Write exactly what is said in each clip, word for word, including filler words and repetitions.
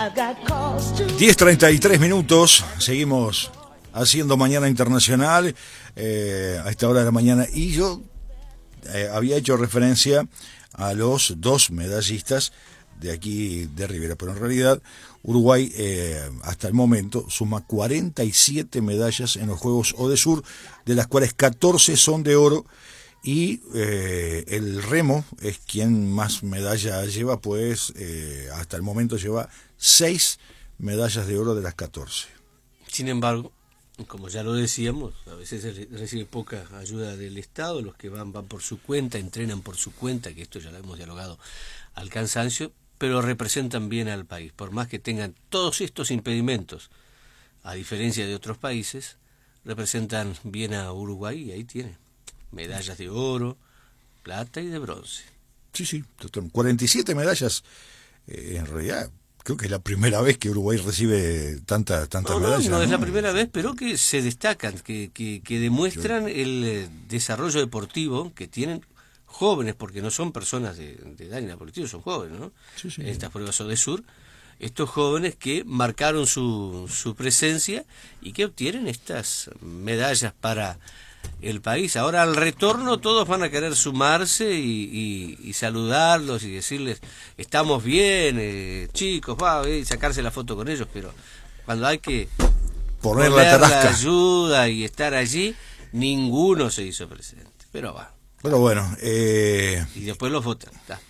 diez treinta y tres minutos, seguimos haciendo Mañana Internacional eh, a esta hora de la mañana, y yo eh, había hecho referencia a los dos medallistas de aquí de Rivera, pero en realidad Uruguay eh, hasta el momento suma cuarenta y siete medallas en los Juegos Odesur, de las cuales catorce son de oro, y eh, el remo es quien más medallas lleva, pues eh, hasta el momento lleva seis medallas de oro de las catorce. Sin embargo, como ya lo decíamos, a veces recibe poca ayuda del Estado, los que van van por su cuenta, entrenan por su cuenta, que esto ya lo hemos dialogado al cansancio, pero representan bien al país, por más que tengan todos estos impedimentos, a diferencia de otros países, representan bien a Uruguay, y ahí tienen medallas de oro, plata y de bronce. Sí, sí, cuarenta y siete medallas, eh, en realidad creo que es la primera vez que Uruguay recibe tantas tantas no, no, medallas. No, no, es la primera vez, pero que se destacan, que, que, que demuestran sí. el eh, desarrollo deportivo que tienen jóvenes, porque no son personas de, de edad inapolitiva, son jóvenes, ¿no? Sí, sí. Estas pruebas Odesur, estos jóvenes que marcaron su, su presencia y que obtienen estas medallas para el país. Ahora al retorno todos van a querer sumarse y, y, y saludarlos y decirles estamos bien, eh, chicos, va, y sacarse la foto con ellos, pero cuando hay que poner, poner la, la ayuda y estar allí, ninguno se hizo presente, pero va. Pero bueno, eh... y después los votan, está.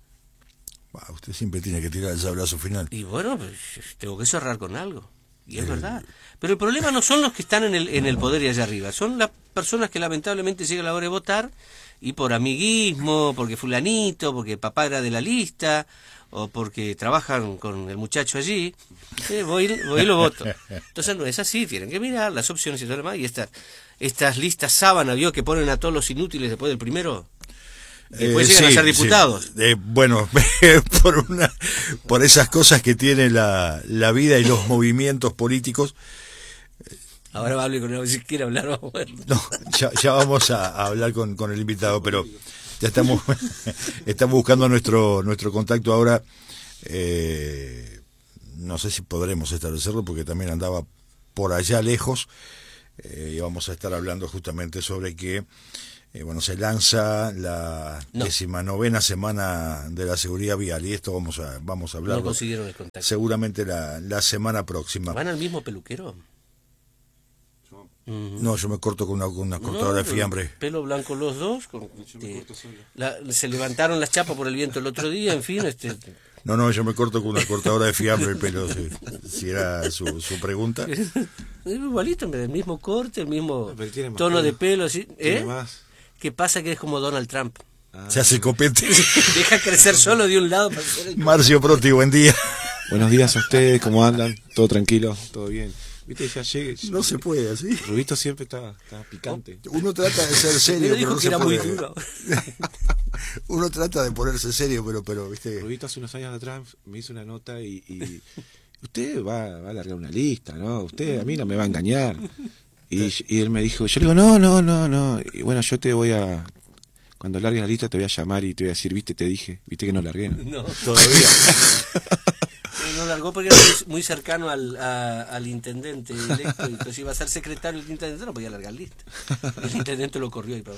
Usted siempre tiene que tirar el sablazo final. Y bueno, pues, tengo que cerrar con algo. Y es eh... verdad. Pero el problema no son los que están en el, en el poder y allá arriba. Son las personas que lamentablemente llega la hora de votar y por amiguismo, porque fulanito, porque papá era de la lista, o porque trabajan con el muchacho allí, eh, voy, voy y lo voto. Entonces no es así, tienen que mirar las opciones y todo lo demás. Y estas, estas listas sábana, ¿vio? Que ponen a todos los inútiles después del primero. Después eh, llegan sí, a ser diputados. Sí. Eh, bueno, por una, por esas cosas que tiene la, la vida y los movimientos políticos. Ahora va a hablar con él, si quiere hablar, vamos a ver. No, ya, ya vamos a, a hablar con, con el invitado, pero ya estamos estamos buscando nuestro nuestro contacto ahora. Eh, no sé si podremos establecerlo porque también andaba por allá lejos. Eh, y vamos a estar hablando justamente sobre que Eh, bueno, se lanza la no. decimanovena semana de la seguridad vial, y esto vamos a vamos a hablar. No consiguieron el contacto. Seguramente la, la semana próxima. ¿Van al mismo peluquero? Uh-huh. No, yo me corto con una, con una cortadora no, de fiambre. Pelo blanco los dos. Con, este, la, se levantaron las chapas por el viento el otro día, en fin. Este, No, no, yo me corto con una cortadora de fiambre el pelo, si, si era su, su pregunta. Es igualito, el mismo corte, el mismo tono pelo. de pelo. ¿Sí? ¿Eh? Más. ¿Qué pasa? Que es como Donald Trump. Ah. Se hace copete. Deja crecer solo de un lado. Para hacer el... Marcio Proti, buen día. Buenos días a ustedes, ¿cómo andan? ¿Todo tranquilo? ¿Todo bien? Viste, ya llegué. No se puede así. Rubito siempre está, está picante. Uno trata de ser serio. Pero dijo pero no que era puede. muy duro. Uno trata de ponerse serio, pero, pero viste. Rubito hace unos años atrás me hizo una nota y, y usted va, va a largar una lista, ¿no? Usted a mí no me va a engañar. Y, y él me dijo, yo le digo, no, no, no, no. Y bueno, yo te voy a, cuando largues la lista te voy a llamar y te voy a decir, viste, te dije, viste que no largué, ¿no? No, todavía. No largó porque era muy, muy cercano al, a, al intendente electo, y pues iba a ser secretario del intendente, no podía largar lista. El intendente lo corrió y todo.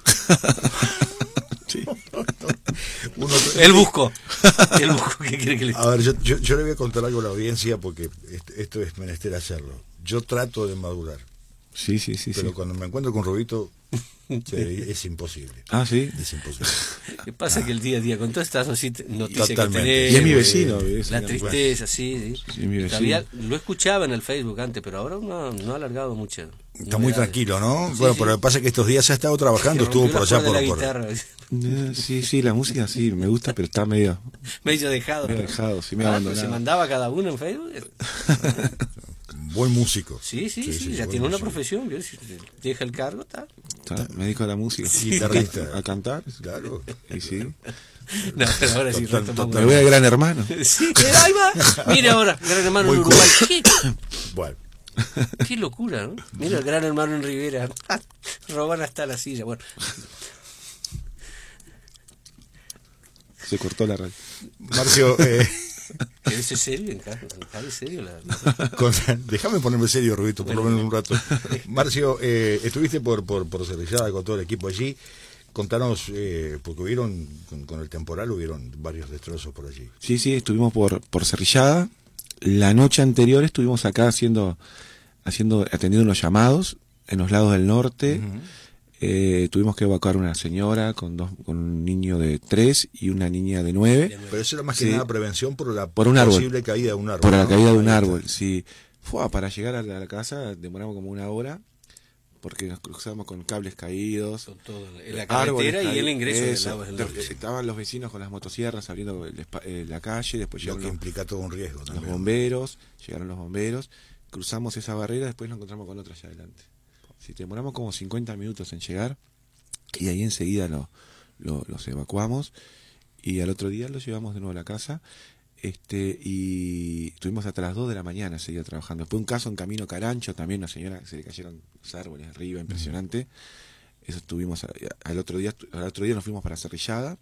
Sí. Uno, él buscó. Él buscó. ¿Qué quiere que le... A ver, yo, yo, yo le voy a contar algo a la audiencia porque esto es menester hacerlo. Yo trato de madurar. Sí, sí, sí. Pero sí. cuando me encuentro con Rubito, es imposible. Ah, sí. Es imposible. ¿Qué pasa? Ah. Que el día a día, con todas estas noticias Totalmente. que tenés, y es mi vecino. Eh, es la tristeza, sí, sí. sí mi vecino. Todavía lo escuchaba en el Facebook antes, pero ahora no, no ha alargado mucho. Está novedades. muy tranquilo, ¿no? Sí, bueno, sí. pero lo que pasa es que estos días ha estado trabajando, estuvo por allá por... por... Sí, sí, la música sí, me gusta, pero está medio... medio dejado. Medio dejado, sí, me ah, abandonado. Se mandaba cada uno en Facebook. Buen músico. Sí, sí, sí, sí, sí ya tiene una músico. Profesión, deja el cargo, está. Está, me dedico a la música. Sí, guitarrista. A cantar. Claro. Y sí. No, pero ahora sí, total, total. Me voy a Gran Hermano. Sí, ahí va. Mire ahora, Gran Hermano en Uruguay. ¿Qué? Bueno. Qué locura, ¿no? Mira el Gran Hermano en Rivera. Roban hasta la silla. Bueno. Se cortó la radio. Marcio, eh, ¿Querés serio? ¿Encaje serio? La, la... Con, déjame ponerme serio, Rubito, por bueno, lo menos un rato. Marcio, eh, estuviste por, por, por Cerrillada con todo el equipo allí. Contanos, eh, porque hubieron, con, con el temporal, hubieron varios destrozos por allí. Sí, sí, estuvimos por, por Cerrillada. La noche anterior estuvimos acá haciendo, haciendo, atendiendo unos llamados en los lados del norte. Uh-huh. Eh, tuvimos que evacuar una señora con dos, con un niño de tres y una niña de nueve. Pero eso era más que sí. nada prevención por la por un posible árbol. caída de un árbol. Por ¿no? la caída de un árbol, sí. Fue para llegar a la, a la casa demoramos como una hora porque nos cruzamos con cables caídos, con todo, en la carretera y el ingreso eso, del agua. Estaban los vecinos con las motosierras abriendo el, eh, la calle, después lo llegaron que los, implica todo un riesgo los también. bomberos, llegaron los bomberos, cruzamos esa barrera, después nos encontramos con otra allá adelante. Sí, demoramos como cincuenta minutos en llegar. Y ahí enseguida lo, lo, los evacuamos y al otro día los llevamos de nuevo a la casa este y estuvimos hasta las dos de la mañana seguía trabajando. Después un caso en Camino Carancho, también una señora que se le cayeron los árboles arriba, impresionante. Eso estuvimos al otro día, al otro día nos fuimos para Cerrillada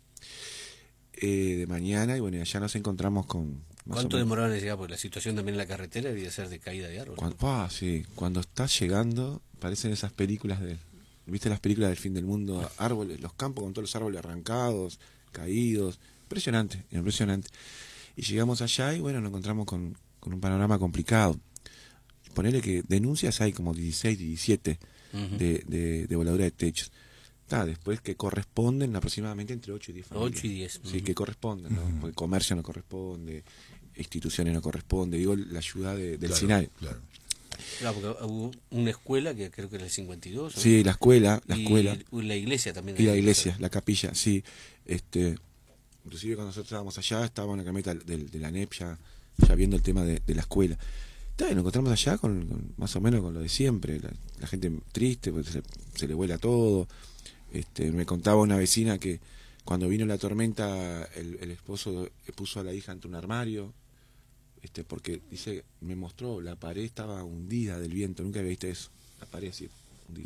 eh, de mañana y bueno, allá nos encontramos con... ¿Cuánto demoraron en llegar? Porque la situación también en la carretera debía ser de caída de árboles. Cuando, ah, sí, cuando estás llegando, parecen esas películas de... ¿Viste las películas del fin del mundo? Árboles, los campos con todos los árboles arrancados, caídos. Impresionante, impresionante. Y llegamos allá y bueno, nos encontramos con, con un panorama complicado. Ponerle que denuncias hay como dieciséis, diecisiete uh-huh. de, de, de voladura de techos. Está, después que corresponden aproximadamente entre ocho y diez familias. ocho y diez. Sí, uh-huh. que corresponden, ¿no? Uh-huh. Porque comercio no corresponde, instituciones no corresponde. Digo, la ayuda de, del claro, SINAE. Claro. Claro, porque hubo una escuela que creo que era el cincuenta y dos. ¿no? Sí, la escuela, la y escuela. la iglesia también. Y la iglesia, la capilla, sí. Este, inclusive cuando nosotros estábamos allá, estaba una camioneta de, de la N E P ya, ya viendo el tema de, de la escuela. Y nos encontramos allá con, con más o menos con lo de siempre, la, la gente triste, pues se, se le vuela todo. Este, me contaba una vecina que cuando vino la tormenta, el, el esposo puso a la hija ante un armario. Este, porque dice, me mostró, la pared estaba hundida del viento, nunca había visto eso, la pared así, hundida.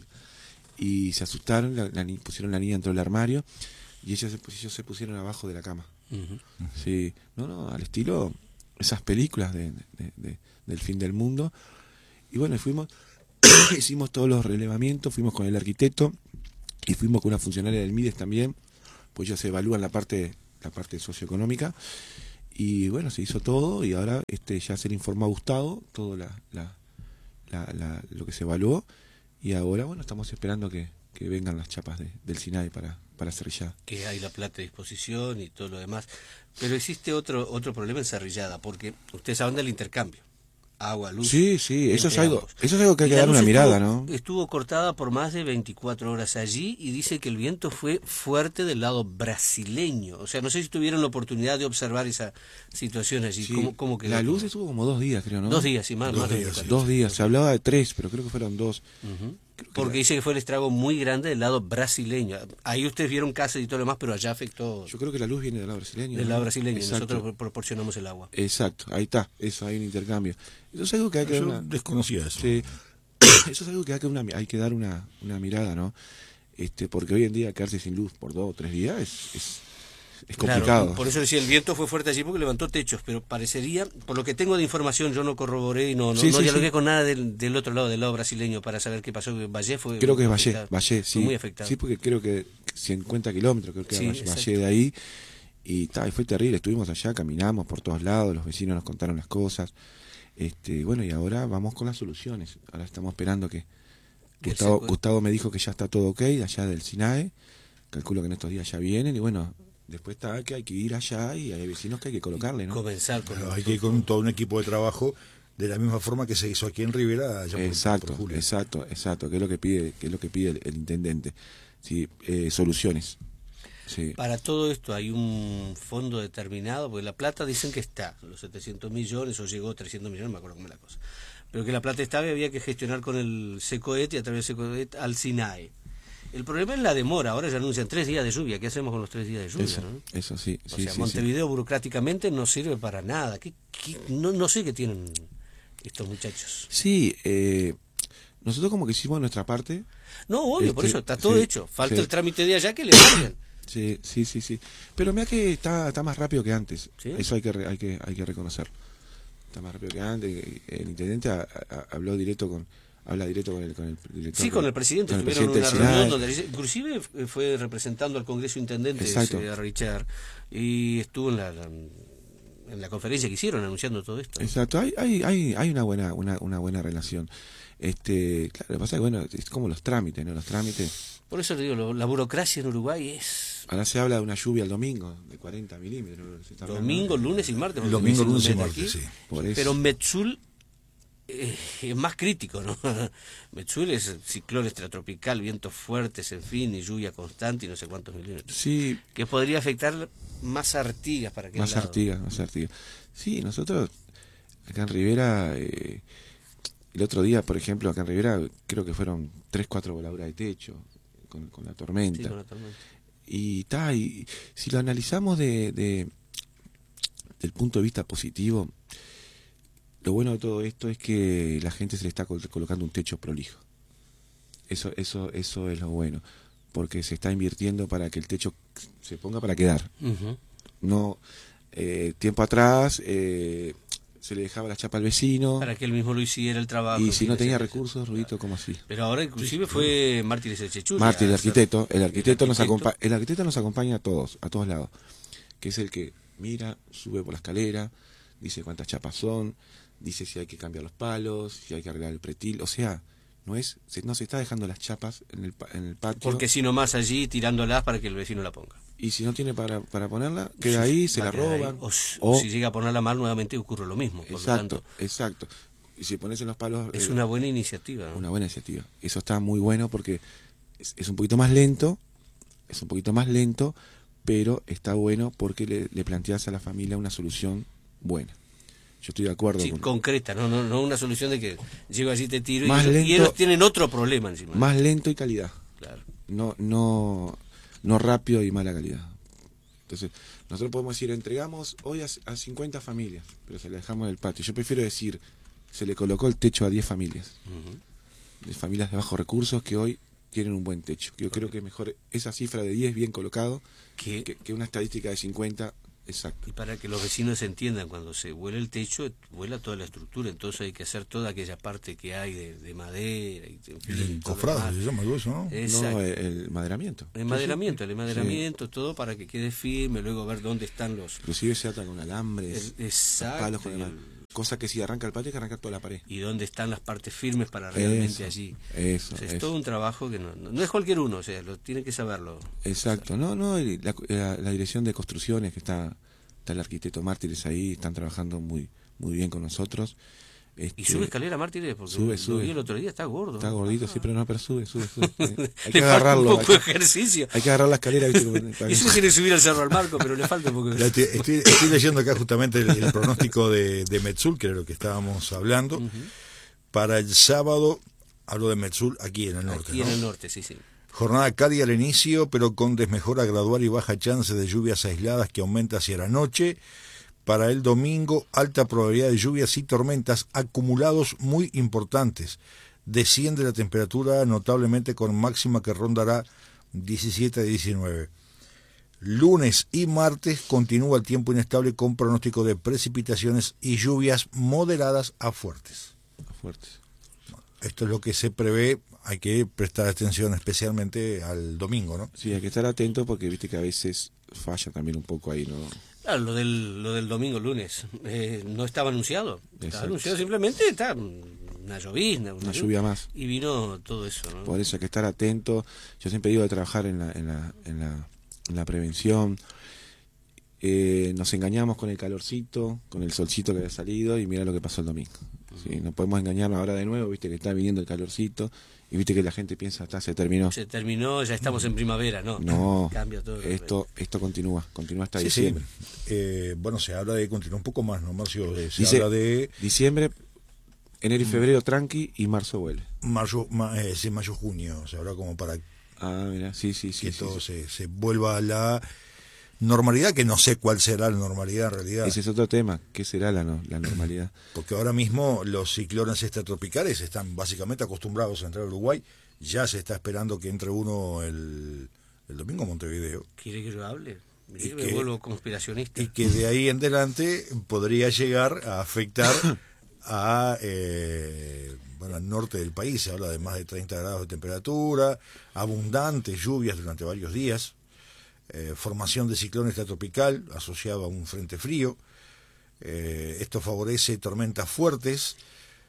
Y se asustaron, la, la, pusieron la niña dentro del armario y ellos se, ellos se pusieron abajo de la cama. Uh-huh. Sí, no, no, al estilo esas películas de, de, de, del fin del mundo. Y bueno, fuimos, hicimos todos los relevamientos, fuimos con el arquitecto y fuimos con una funcionaria del MIDES también, pues ellos evalúan la parte, la parte socioeconómica. Y bueno, se hizo todo y ahora este ya se le informó a Gustavo todo la, la, la, la, lo que se evaluó y ahora bueno estamos esperando que, que vengan las chapas de, del SINAE para, para Cerrillada. Que hay la plata de disposición y todo lo demás. Pero existe otro otro problema en Cerrillada, porque ustedes hablan del intercambio. Agua, luz. Sí, sí, eso es algo, eso es algo que hay que dar una estuvo, mirada, ¿no? Estuvo cortada por más de veinticuatro horas allí y dice que el viento fue fuerte del lado brasileño. O sea, no sé si tuvieron la oportunidad de observar esa situación allí. Sí, ¿Cómo, cómo quedó? La luz estuvo como dos días, creo, ¿no? Dos días, y más. Dos, más días, de sí. dos días, se hablaba de tres, pero creo que fueron dos. Uh-huh. Creo que Porque era... dice que fue el estrago muy grande del lado brasileño. Ahí ustedes vieron casas y todo lo demás, pero allá afectó. Yo creo que la luz viene del lado brasileño. Del ¿no? lado brasileño, Exacto. nosotros proporcionamos el agua. Exacto, ahí está, eso, hay un intercambio. Eso es algo que hay que Yo dar una... desconocía eso. Sí. Eso es algo que hay que, una, hay que dar una, una mirada, ¿no? Este, porque hoy en día quedarse sin luz por dos o tres días es, es, es complicado. Claro, por eso decía, el viento fue fuerte allí porque levantó techos, pero parecería, por lo que tengo de información, yo no corroboré y no, no, sí, no sí, dialogué sí. con nada del, del otro lado, del lado brasileño, para saber qué pasó. Valle fue... Creo que es Valle, afectado, Valle, sí. muy afectado. Sí, porque creo que cincuenta kilómetros, creo que Sí, era Valle exacto. de ahí. Y, ta, y fue terrible, estuvimos allá, caminamos por todos lados, los vecinos nos contaron las cosas. Este, bueno, y ahora vamos con las soluciones. Ahora estamos esperando que Gustavo, Gustavo me dijo que ya está todo ok, allá del SINAE. Calculo que en estos días ya vienen y bueno, después está que hay que ir allá y hay vecinos que hay que colocarle, ¿no? Comenzar con Claro, hay que ir con todo un equipo de trabajo de la misma forma que se hizo aquí en Rivera. Allá por, exacto, por Julio. exacto, exacto, que es lo que pide, que es lo que pide el, el intendente. Sí, eh, soluciones. Sí. Para todo esto hay un fondo determinado, porque la plata dicen que está, los setecientos millones, o llegó trescientos millones, no me acuerdo cómo es la cosa. Pero que la plata estaba y había que gestionar con el SECOET y a través del SECOET al SINAE. El problema es la demora, ahora ya anuncian tres días de lluvia, ¿qué hacemos con los tres días de lluvia? Eso, ¿no? eso sí, O sí, sea, sí, Montevideo sí. burocráticamente no sirve para nada. ¿Qué, qué, no, no sé qué tienen estos muchachos. Sí, eh, nosotros como que hicimos nuestra parte. No, obvio, este, por eso está todo sí, hecho. Falta sí. el trámite de allá que le manden. Sí, sí, sí, sí. Pero mira que está, está más rápido que antes. ¿Sí? Eso hay que, re- hay que, hay que reconocerlo. Está más rápido que antes. El intendente a- a- habló directo con, habla directo con el, con el director. Sí, con el presidente con el tuvieron presidente una del reunión SINAE. donde inclusive eh, fue representando al Congreso Intendente Exacto. ese, a Richard, y estuvo en la, la- en la conferencia que hicieron anunciando todo esto. Exacto, hay, hay, hay, hay una buena, una, una buena relación. Este, claro, lo que pasa es que bueno, es como los trámites, ¿no? Los trámites. Por eso le digo, lo- la burocracia en Uruguay es Ahora se habla de una lluvia el domingo de cuarenta milímetros. ¿no? Se está hablando. domingo, lunes y martes. porque Domingo, me dicen lunes y dos meses martes, aquí. sí. Por eso. Pero Metzul eh, es más crítico, ¿no? Metzul es ciclón extratropical, vientos fuertes, en fin, y lluvia constante y no sé cuántos milímetros. Sí, Que podría afectar más a Artigas para que más Artigas, más Artigas. Sí, nosotros acá en Rivera, eh, el otro día, por ejemplo, acá en Rivera, creo que fueron tres, cuatro voladuras de techo con, con la tormenta. Sí, con la tormenta. Y ta, y si lo analizamos de, de del punto de vista positivo, lo bueno de todo esto es que la gente se le está col- colocando un techo prolijo. Eso, eso, eso es lo bueno, porque se está invirtiendo para que el techo se ponga para quedar. Ujú. No, eh, tiempo atrás eh, se le dejaba la chapa al vecino Para que él mismo lo hiciera el trabajo. y en si fin, no tenía etcétera, recursos, etcétera. Rudito, como así. Pero ahora inclusive fue Mártires el Chechuri. Martín, el a hacer- arquitecto, el arquitecto nos arquitecto. acompaña, el arquitecto nos acompaña a todos, a todos lados, que es el que mira, sube por la escalera, dice cuántas chapas son, dice si hay que cambiar los palos, si hay que arreglar el pretil, o sea, no es, se, no se está dejando las chapas en el, pa- en el patio, Porque si no más allí tirándolas para que el vecino la ponga. y si no tiene para, para ponerla, queda ahí, se Va a la quedar ahí. roban, O, si- o- o si llega a ponerla mal, nuevamente ocurre lo mismo. Por lo exacto, tanto, exacto, y si pones en los palos, es eh, una buena iniciativa, ¿no? una buena iniciativa, eso está muy bueno porque es, es un poquito más lento, es un poquito más lento, pero está bueno porque le, le planteas a la familia una solución buena. Yo estoy de acuerdo Sí, con concreta, no, no, no una solución de que llego allí te tiro y Más ellos, y lento- ellos tienen otro problema encima. más lento y calidad, Claro. no no no rápido y mala calidad. Entonces, nosotros podemos decir, entregamos hoy a, a cincuenta familias, pero se le dejamos en el patio. Yo prefiero decir, se le colocó el techo a diez familias, Ujú. de familias de bajos recursos que hoy tienen un buen techo. Yo creo que es mejor esa cifra de diez bien colocado Que- que, que una estadística de cincuenta exacto. Y para que los vecinos entiendan, cuando se vuela el techo, vuela toda la estructura, entonces hay que hacer toda aquella parte que hay de, de madera. Y, en fin, El todo lo encofrado, demás. se llama todo eso, ¿no? Exacto. No, el, el maderamiento. El enmaderamiento, el enmaderamiento, todo para que quede firme, luego ver dónde están los... Inclusive se ata con alambres, el- exacto, palos con y demás. el- Cosa que si arranca el patio hay que arrancar toda la pared. y dónde están las partes firmes para realmente Eso, allí. eso, O sea, es eso. todo un trabajo que no, no, no es cualquier uno, o sea, lo tiene que saberlo. Exacto, no, no, y la, la- la dirección de construcciones que está, está el arquitecto Mártires ahí, están trabajando muy, muy bien con nosotros. Este, Y sube escalera Mártires, porque sube, lo sube. vi el otro día, está gordo. Está ¿no? gordito, sí, pero no, pero sube, sube, sube. Eh, Hay Le que falta agarrarlo. un poco de hay, que, ejercicio. hay que agarrar la escalera, ¿viste? Para Y que- si quiere subir al Cerro al Marco, pero le falta un poco de... La te- Estoy, estoy leyendo acá justamente el, el pronóstico de, de Metzul, que era lo que estábamos hablando. Ujú. Para el sábado, hablo de Metzul aquí en el norte. Aquí ¿no? en el norte, sí, sí. Jornada cálida al inicio, pero con desmejora gradual y baja chance de lluvias aisladas que aumenta hacia la noche. Para el domingo, alta probabilidad de lluvias y tormentas acumulados muy importantes. Desciende la temperatura notablemente con máxima que rondará diecisiete a diecinueve. Lunes y martes continúa el tiempo inestable con pronóstico de precipitaciones y lluvias moderadas a fuertes. Fuertes. Esto es lo que se prevé, hay que prestar atención especialmente al domingo, ¿no? Sí, hay que estar atento porque viste que a veces falla también un poco ahí, ¿no? Claro, lo del, lo del domingo lunes eh, no estaba anunciado. Estaba Exacto. anunciado simplemente, está una llovizna. Una lluvia más. Y vino todo eso, ¿no? Por eso hay que estar atento. Yo siempre digo de trabajar en la, en la, en la, en la prevención. Eh, nos engañamos con el calorcito, con el solcito que había salido y mira lo que pasó el domingo. Sí, no podemos engañarnos ahora de nuevo, viste que está viniendo el calorcito y viste que la gente piensa, hasta se terminó. Se terminó, ya estamos en primavera, ¿no? No, Cambia todo. esto esto continúa, continúa hasta Sí, sí. diciembre. Eh, bueno, se habla de continuar un poco más, ¿no, Marcio? Eh, Se Dice- habla de Diciembre, enero y febrero tranqui y marzo vuelve. mayo, ma- eh, sí, mayo, junio, se habla como para Ah, mira, sí, sí, sí. que sí, todo sí. Se, se vuelva a la normalidad, que no sé cuál será la normalidad en realidad. Ese es otro tema, ¿qué será la, no- la normalidad? Porque ahora mismo los ciclones extratropicales están básicamente acostumbrados a entrar a Uruguay. Ya se está esperando que entre uno el el domingo Montevideo. ¿Quiere que yo hable? Mire Y que me que- vuelvo conspiracionista. Y que de ahí en adelante podría llegar a afectar a eh, bueno, al norte del país. Se habla de más de treinta grados de temperatura, abundantes lluvias durante varios días, eh, formación de ciclón extratropical asociado a un frente frío. Eh, esto favorece tormentas fuertes.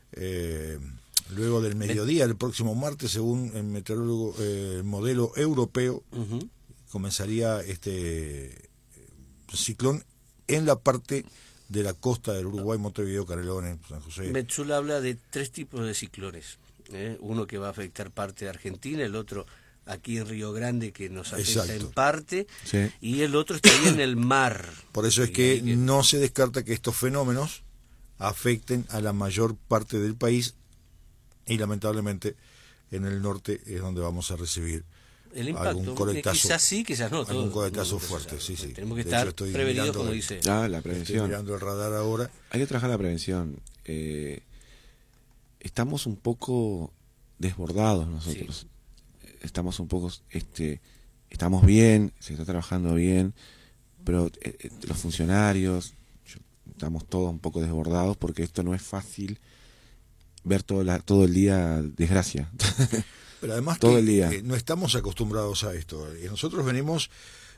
Eh, luego del mediodía, el próximo martes, según el meteorólogo, eh, el modelo europeo, Ujú. comenzaría este ciclón en la parte de la costa del Uruguay, Montevideo, Canelones, San José. Metzula habla de tres tipos de ciclones. ¿eh? Uno que va a afectar parte de Argentina, el otro aquí en Río Grande que nos afecta Exacto. en parte, Sí. y el otro estaría en el mar. Por eso es Y que ahí no se descarta que estos fenómenos afecten a la mayor parte del país y lamentablemente en el norte es donde vamos a recibir el impacto, algún eh, coletazo, quizás sí, quizás no. algún todo- coletazo nunca se fuerte, sabe. sí, sí. Tenemos que De estar hecho, estoy prevenidos, mirando como el- dice. Ah, la Estoy prevención. mirando el radar ahora. Hay que trabajar la prevención. Eh, estamos un poco desbordados nosotros. Estamos un poco, este, estamos bien, se está trabajando bien, pero eh, eh, los funcionarios, yo- estamos todos un poco desbordados porque esto no es fácil ver todo, la, todo el día desgracia. Pero además Todo que el día. eh, no estamos acostumbrados a esto. Eh, Nosotros venimos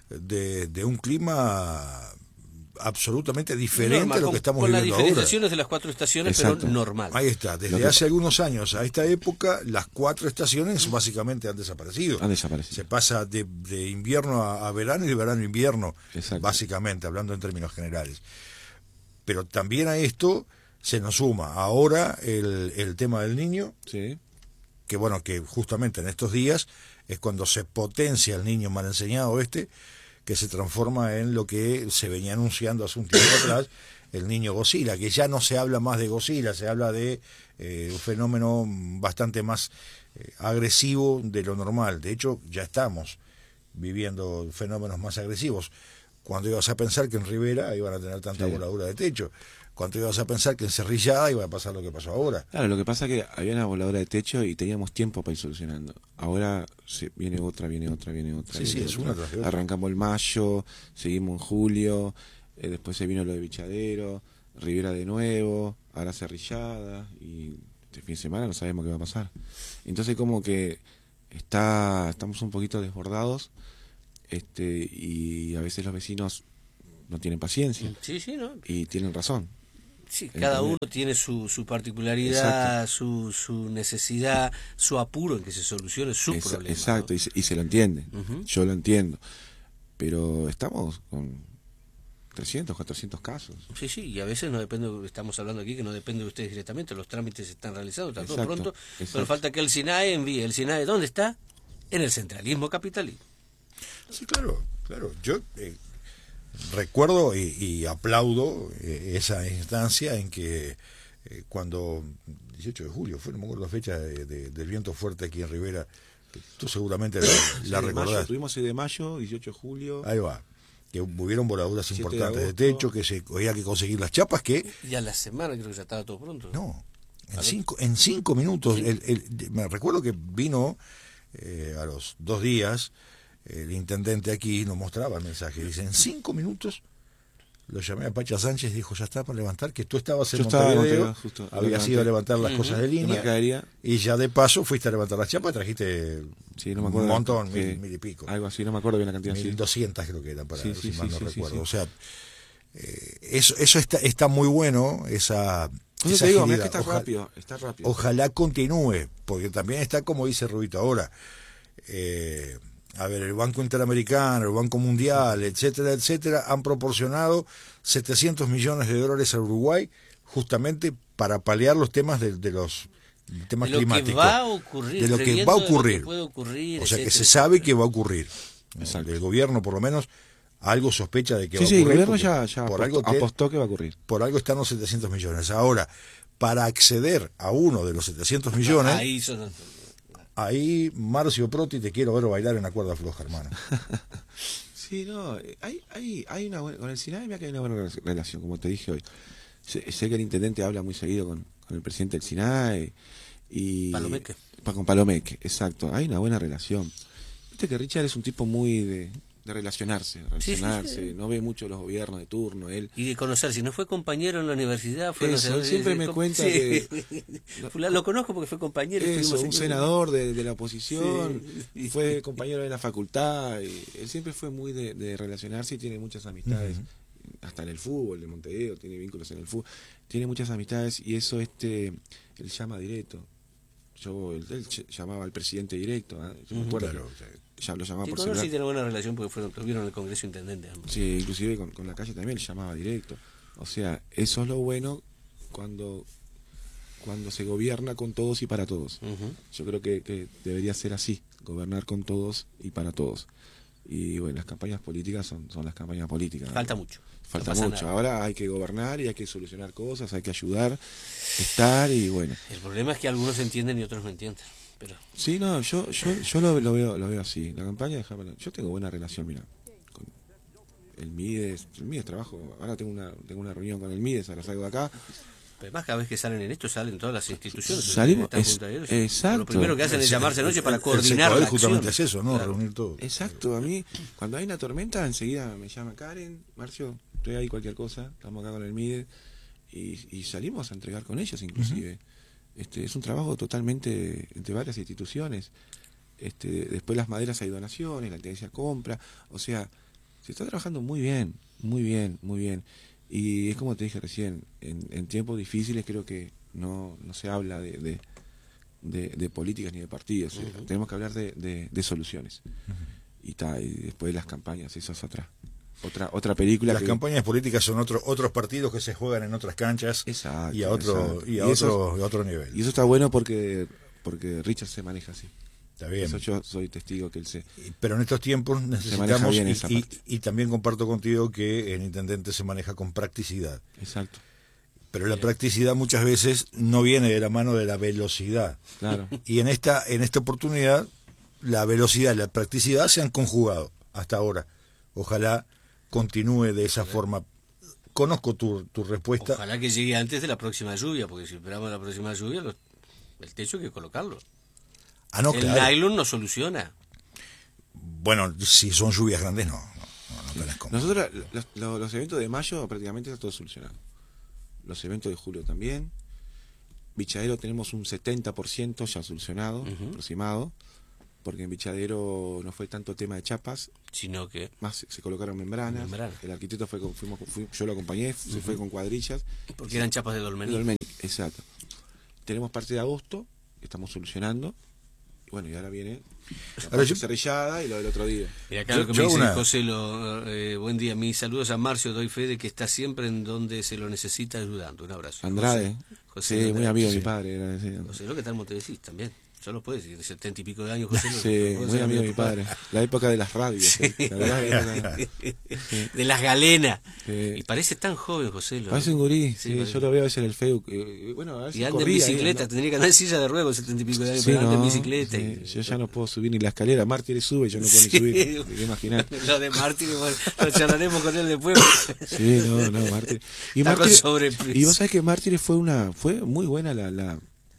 de, de un clima absolutamente diferente Normal, a lo con- que estamos con las viviendo ahora. diferenciaciones de las cuatro estaciones, Exacto. pero normal. Ahí está, desde Lo que- hace algunos años a esta época, las cuatro estaciones básicamente han desaparecido. Han desaparecido. Se pasa de, de invierno a, a verano y de verano a invierno, Exacto. básicamente, hablando en términos generales. Pero también a esto se nos suma ahora el, el tema del niño, Sí. que bueno, que justamente en estos días es cuando se potencia el niño mal enseñado este, que se transforma en lo que se venía anunciando hace un tiempo atrás, el niño Godzilla, que ya no se habla más de Godzilla, se habla de eh, un fenómeno bastante más eh, agresivo de lo normal. De hecho, ya estamos viviendo fenómenos más agresivos. Cuando ibas a pensar que en Rivera iban a tener tanta Sí. voladura de techo, cuando ibas a pensar que en Cerrillada iba a pasar lo que pasó ahora. Claro, lo que pasa es que había una voladora de techo y teníamos tiempo para ir solucionando. Ahora se, viene otra, viene otra, viene otra. Sí, viene sí, es otra. una tras de otra. Arrancamos el mayo, seguimos en julio, eh, después se vino lo de Bichadero, Rivera de nuevo, ahora Cerrillada, y este fin de semana no sabemos qué va a pasar. Entonces como que está estamos un poquito desbordados, este y a veces los vecinos no tienen paciencia Sí, sí, ¿no? y tienen razón. Sí, cada Entendés. uno tiene su, su particularidad, Exacto. su, su necesidad, su apuro en que se solucione su Exa- problema. Exacto, ¿no? y, se, y se lo entienden. Ujú. Yo lo entiendo. Pero estamos con trescientos, cuatrocientos casos. Sí, sí, y a veces no depende, estamos hablando aquí que no depende de ustedes directamente, los trámites se están realizando, está todo Exacto, pronto, exacto. pero falta que el SINAE envíe. ¿El SINAE dónde está? En el centralismo capitalista. Sí, claro, claro. Yo eh, recuerdo y, y aplaudo eh, esa instancia en que eh, cuando, dieciocho de julio, fue, no me acuerdo la fecha de- de- del viento fuerte aquí en Rivera, que tú seguramente la, la Sí, de mayo, recordás. tuvimos seis de mayo, dieciocho de julio. Ahí va. Que hubieron voladuras siete de importantes de, agosto. techo, que se había que conseguir las chapas, que Y a la semana creo que ya estaba todo pronto. no, en cinco, en cinco minutos, el, el- me recuerdo que vino eh, a los dos días, el intendente aquí nos mostraba el mensaje, dice, en cinco minutos lo llamé a Pacha Sánchez y dijo, ya está para levantar, que tú estabas en Yo estaba en Montevideo, Montevideo, justo, lo habías levanté. ido a levantar las Ujú. cosas de de línea, mercadería. y ya de paso fuiste a levantar las chapas, trajiste Sí, no me acuerdo. un montón, que- mil, mil y pico. Algo así, no me acuerdo bien la cantidad. sí. mil doscientas creo que eran para, Sí, si sí, mal sí, no sí, sí, recuerdo. sí. O sea, eh, eso, eso está, está muy bueno, esa, Por eso esa te digo, mirá agilidad. que está Ojalá- rápido, está rápido. Ojalá continúe, porque también está, como dice Rubito ahora, eh, a ver, el Banco Interamericano, el Banco Mundial, etcétera, etcétera, han proporcionado setecientos millones de dólares a Uruguay justamente para paliar los temas de, de los temas de lo climáticos. que va a ocurrir, de lo que previendo va a de lo que ocurrir. puede ocurrir, O sea, que etcétera, se sabe etcétera. que va a ocurrir. Exacto. El gobierno, por lo menos, algo sospecha de que Sí, va sí, a el ocurrir. gobierno porque ya, ya por, apostó, algo te- apostó que va a ocurrir. por algo están los setecientos millones. Ahora, para acceder a uno de los setecientos millones, ahí, Ahí son- Marcio Proti, te quiero ver bailar en la cuerda floja, hermano. Sí, no, eh, hay, hay, hay una buena, con el SINAE mira que hay una buena re- relación, como te dije hoy. Sé, sé que el intendente habla muy seguido con, con el presidente del SINAE y Palomeque. pa- con Palomeque, exacto. Hay una buena relación. Viste que Richard es un tipo muy de, de relacionarse, relacionarse, Sí, sí, sí. no ve mucho los gobiernos de turno, él. Y de conocer, si no fue compañero en la universidad, fue... Eso, no sé, él siempre eh, me com- cuenta sí. que- Fulano, lo conozco porque fue compañero. Eso, estuvimos un en- senador de, de la oposición, Sí. fue compañero de la facultad, y él siempre fue muy de, de relacionarse y tiene muchas amistades, Ujú. hasta en el fútbol de Montevideo, tiene vínculos en el fútbol, tiene muchas amistades y eso este él llama directo. Yo, él, él ch- llamaba al presidente directo, ¿eh? Yo me Ujú. acuerdo Claro, que ya lo llamaba Sí, por con Orsi celular. tiene buena relación porque fueron, tuvieron el Congreso Intendente ambos. Sí, inclusive con, con la calle también le llamaba directo. O sea, eso es lo bueno cuando cuando se gobierna con todos y para todos. Ujú. Yo creo que, que debería ser así, gobernar con todos y para todos. Y bueno, las campañas políticas son, son las campañas políticas. Falta mucho. Falta No pasa mucho. nada. Ahora hay que gobernar y hay que solucionar cosas, hay que ayudar, estar y bueno. El problema es que algunos entienden y otros no entienden. Pero Sí, no, yo yo, yo lo, lo veo lo veo así. La campaña, déjame- yo tengo buena relación, mira, con el Mides, el Mides trabajo, ahora tengo una tengo una reunión con el Mides, ahora salgo de acá. además, cada vez que salen en esto, salen todas las instituciones. Salimos- Están es- junto a ellos. exacto. Lo primero que hacen es llamarse anoche para El- el coordinar Secoel la justamente acción. es eso, ¿no? Claro. Reunir todo. Exacto, a mí cuando hay una tormenta enseguida me llama Karen, Marcio, estoy ahí cualquier cosa, estamos acá con el Mides y, y salimos a entregar con ellos inclusive. Este, es un trabajo totalmente entre varias instituciones. Este, después las maderas hay donaciones, la intendencia compra, o sea, se está trabajando muy bien, muy bien, muy bien. Y es como te dije recién, en, en tiempos difíciles creo que no, no se habla de, de, de, de políticas ni de partidos, eh, Ujú. tenemos que hablar de, de, de soluciones. Y, ta, y después las campañas, eso es otra otra otra película. Las que- campañas políticas son otro, otros partidos que se juegan en otras canchas Exacto, y a otro exacto. y a Y eso- otro, a otro nivel. Y eso está bueno porque porque Richard se maneja así. Está bien. Eso yo soy testigo que él se... Pero en estos tiempos maneja necesitamos, bien y, esa y- parte. y también comparto contigo que el intendente se maneja con practicidad. Exacto, Pero la practicidad muchas veces no viene de la mano de la velocidad. claro. Y en esta, en esta oportunidad, la velocidad y la practicidad se han conjugado hasta ahora. Ojalá continúe de esa forma. Conozco tu, tu respuesta. Ojalá que llegue antes de la próxima lluvia, porque si esperamos la próxima lluvia, los- el techo hay que colocarlo. Ah, no, el claro. nylon no soluciona. Bueno, si son lluvias grandes, no. No, no, tenés cómo. Nosotros, los, los- los eventos de mayo prácticamente está todo solucionado. Los eventos de julio también. Bichadero tenemos un setenta por ciento ya solucionado, Ujú. aproximado, porque en Bichadero no fue tanto tema de chapas, Sino que más se, se colocaron membranas. Membrana. El arquitecto fue con, fuimos, fui- yo lo acompañé, se fue con cuadrillas. porque eran chapas de dolmení. Dolmeni, exacto. Tenemos parte de agosto, que estamos solucionando. Y bueno, y ahora viene la Ahora parte yo- cerrillada y lo del otro día. Y acá Yo- lo que yo me dice una- José, lo, eh, buen día, mis saludos a Marcio, doy fe de que está siempre en donde se lo necesita ayudando. Un abrazo. Andrade, José, José sí, muy Andrade. amigo de sí. mi padre. Era, sí. José, lo que tal Montevecís también. Yo lo puedo decir, de setenta y pico de años, José. lo- Sí, lo puedo muy ser amigo de mi tu padre. padre. La época de las radios. ¿eh? La verdad, la época- De las galenas. Sí. Y parece tan joven, José. Lo, Parece un gurí, Sí, sí, parece. yo lo veo a veces en el Facebook. eh, Bueno, a veces y anda en corría ahí, bicicleta, ¿no? tendría que andar en silla de ruedas, setenta y pico de años, Sí, pero anda en no, bicicleta. sí, y- yo ya no puedo subir ni la escalera. Mártires sube, yo no puedo Sí. ni subir. ¿Te imaginar? Lo de Martín, bueno, lo charlaremos con él después. Sí, no, no, Mártires. Y, Está con Mártires- sobrepeso. y vos sabés que Mártires fue una, fue muy buena la, la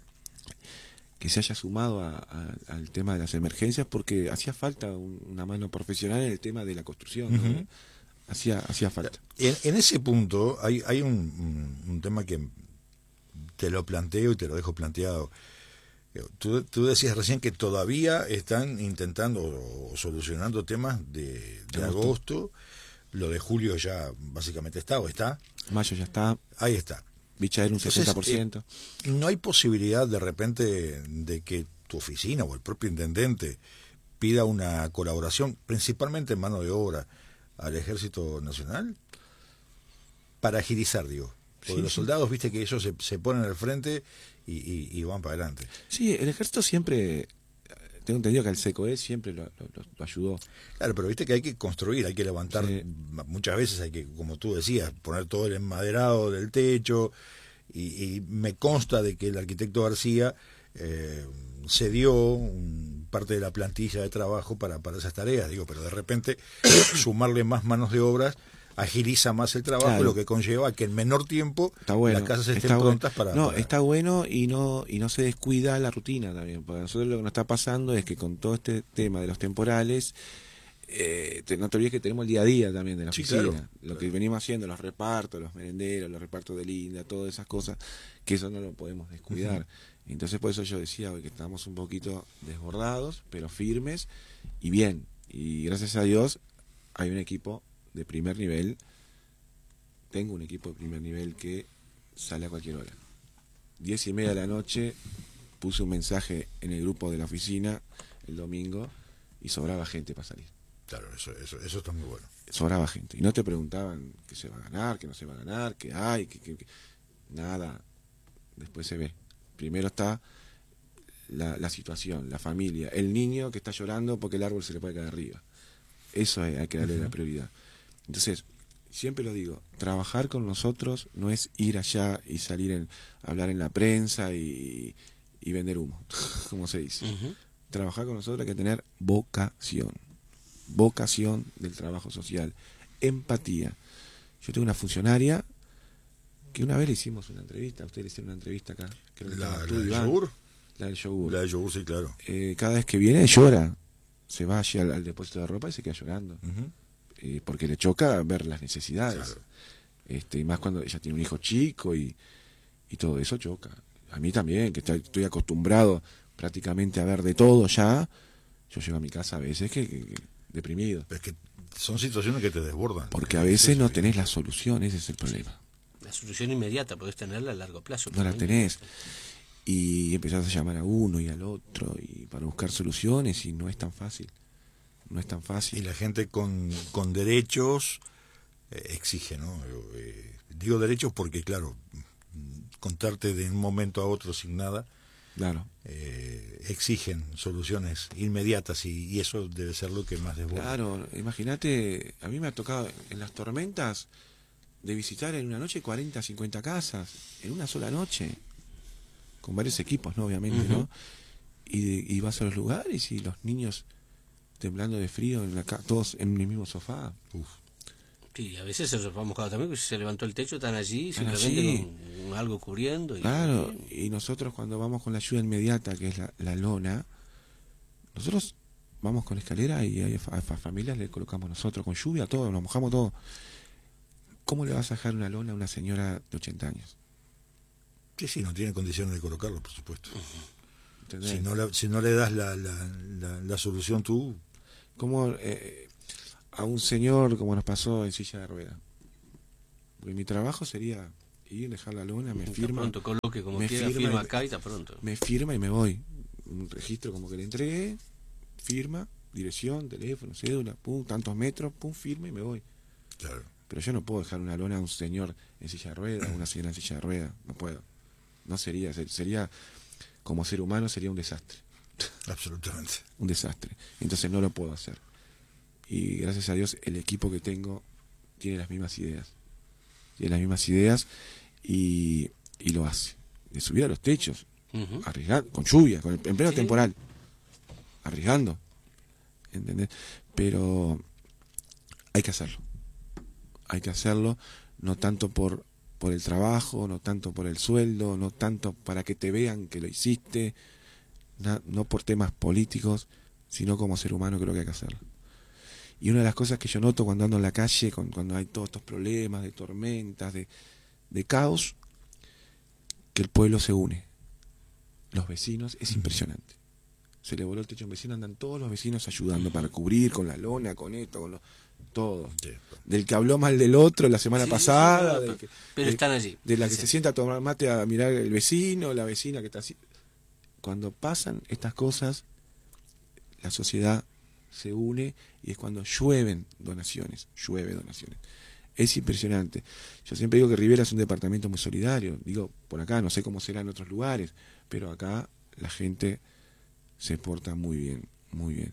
que se haya sumado a- a- al tema de las emergencias porque hacía falta un- una mano profesional en el tema de la construcción, ¿no? Ujú. hacía, hacía falta. En, en ese punto hay, hay un, un- un tema que te lo planteo y te lo dejo planteado. Tú, tú decías recién que todavía están intentando o solucionando temas de, de Agosto. agosto. Lo de julio ya básicamente está o está. Mayo ya está, Ahí está. Bichadero un Entonces, sesenta por ciento. ¿No hay posibilidad de repente de que tu oficina o el propio intendente pida una colaboración, principalmente en mano de obra, al Ejército Nacional? Para agilizar, digo. Porque Sí, los sí. soldados, viste que ellos se, se ponen al frente y, y- y van para adelante. Sí, el ejército siempre, tengo entendido que el SECOE siempre lo, lo- lo ayudó. Claro, pero viste que hay que construir, hay que levantar, Sí. muchas veces hay que, como tú decías, poner todo el enmaderado del techo, y, y me consta de que el arquitecto García eh, cedió un- parte de la plantilla de trabajo para, para esas tareas, digo, pero de repente sumarle más manos de obras agiliza más el trabajo, Claro. lo que conlleva que en menor tiempo Está bueno, las casas estén está bueno. prontas para... No, para- está bueno y no y no se descuida la rutina también, porque a nosotros lo que nos está pasando es que con todo este tema de los temporales, eh, te- no te olvides que tenemos el día a día también de la Sí, oficina, claro. lo que venimos haciendo, los repartos, los merenderos, los repartos de linda, todas esas cosas, que eso no lo podemos descuidar. Entonces por eso yo decía hoy que estamos un poquito desbordados, pero firmes y bien, y gracias a Dios hay un equipo de primer nivel. Tengo un equipo de primer nivel que sale a cualquier hora. Diez y media de la noche puse un mensaje en el grupo de la oficina el domingo y sobraba gente para salir. Claro, eso, eso, eso está muy bueno. Sobraba gente. Y no te preguntaban qué se va a ganar, qué no se va a ganar, qué hay, qué, qué- qué- nada. Después se ve. Primero está la, la situación, la familia, el niño que está llorando porque el árbol se le puede caer arriba. Eso hay, hay que darle Ujú. la prioridad. Entonces, siempre lo digo, trabajar con nosotros no es ir allá y salir en hablar en la prensa y, y vender humo, como se dice. Ujú. Trabajar con nosotros hay que tener vocación, vocación del trabajo social, empatía. Yo tengo una funcionaria que una vez le hicimos una entrevista, a usted le hicieron una entrevista acá, creo que La, estabas la tú, de Iván, yogur, la del yogur. la de yogur, sí, claro. Eh, cada vez que viene llora, se va allí al, al depósito de ropa y se queda llorando. Ujú. Eh, porque le choca ver las necesidades. Claro. Este, y más cuando ella tiene un hijo chico y, y todo eso choca. A mí también, que estoy, estoy acostumbrado prácticamente a ver de todo ya, yo llego a mi casa a veces que, que- que deprimido. Es que son situaciones que te desbordan. Porque a Es veces eso, no que- tenés la solución, ese es el problema. La solución inmediata podés tenerla a largo plazo. No la también. tenés. Y empezás a llamar a uno y al otro y para buscar soluciones y no es tan fácil. No es tan Y fácil. la gente con, con derechos eh, exige, ¿no? Eh, digo derechos porque, claro, mm, contarte de un momento a otro sin nada, Claro. eh, exigen soluciones inmediatas y, y eso debe ser lo que más desborda. Claro, imagínate, a mí me ha tocado en las tormentas de visitar en una noche cuarenta, cincuenta casas, en una sola noche, con varios equipos, ¿no? Obviamente, Ujú. ¿no? Y, y vas a los lugares y los niños temblando de frío, en la ca- todos en el mismo sofá. Uf, Sí, a veces se los vamos mojado también, porque si se levantó el techo, están allí, Están simplemente allí. con, con algo cubriendo. Y, Claro, y nosotros cuando vamos con la ayuda inmediata, que es la, la lona, nosotros vamos con escalera y a, fa- a familias le colocamos nosotros con lluvia, todo, nos mojamos todo. ¿Cómo le vas a dejar una lona a una señora de ochenta años? sí, sí, no tiene condiciones de colocarlo, por supuesto. ¿Entendés? Si no, la- si no le das la, la, la, la solución tú, Como eh, a un señor como nos pasó en silla de ruedas. Porque mi trabajo sería ir, dejar la lona, me está firma, pronto, coloque como me quiera, firma firma y- acá y está pronto. me firma y me voy. Un registro como que le entregué, firma, dirección, teléfono, cédula, pum, tantos metros, pum, firma y me voy. claro, Pero yo no puedo dejar una lona a un señor en silla de ruedas, a una señora en silla de ruedas, no puedo. No sería, ser- sería, como ser humano sería un desastre. absolutamente. Un desastre. Entonces no lo puedo hacer. Y gracias a Dios el equipo que tengo tiene las mismas ideas. Tiene las mismas ideas y, y lo hace. De subir a los techos, Ujú. arriesgando, con lluvia, con el, en pleno Sí. temporal, arriesgando. ¿Entendés? Pero hay que hacerlo. Hay que hacerlo, no tanto por, por el trabajo, no tanto por el sueldo, no tanto para que te vean que lo hiciste, na- no por temas políticos, sino como ser humano creo que hay que hacerlo. Y una de las cosas que yo noto cuando ando en la calle, con- cuando hay todos estos problemas de tormentas, de, de caos, que el pueblo se une. Los vecinos, es impresionante. Se le voló el techo a un vecino, andan todos los vecinos ayudando para cubrir con la lona, con esto, con lo, todo. Sí. Del que habló mal del otro la semana Sí, pasada, sí, del pero, que- pero de- están allí. de la que Sí. se sienta a tomar mate a mirar el vecino, la vecina que está así. Cuando pasan estas cosas, la sociedad se une y es cuando llueven donaciones, llueve donaciones. Es impresionante. Yo siempre digo que Rivera es un departamento muy solidario. Digo, por acá, no sé cómo será en otros lugares, pero acá la gente se porta muy bien, muy bien.